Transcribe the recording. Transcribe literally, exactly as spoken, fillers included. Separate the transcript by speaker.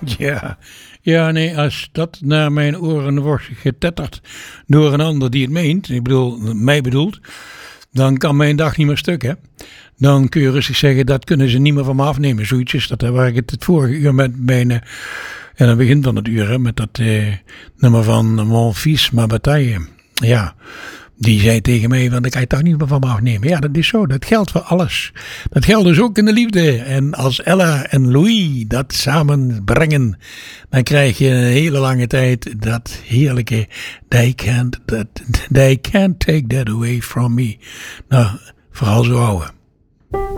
Speaker 1: Ja, ja, nee, als dat naar mijn oren wordt getetterd door een ander die het meent, ik bedoel, mij bedoelt, dan kan mijn dag niet meer stuk, hè. Dan kun je rustig zeggen, dat kunnen ze niet meer van me afnemen. Zoiets is dat, hè, waar ik het het vorige uur met mijn, en aan het begin van het uur, hè, met dat eh, nummer van Mon Fils, Ma Bataille. Ja, die zei tegen mij, want dat kan je toch niet meer van me afnemen. Ja, dat is zo, dat geldt voor alles. Dat geldt dus ook in de liefde. En als Ella en Louis dat samen brengen, dan krijg je een hele lange tijd dat heerlijke They can't, that, they can't take that away from me. Nou, vooral zo houden.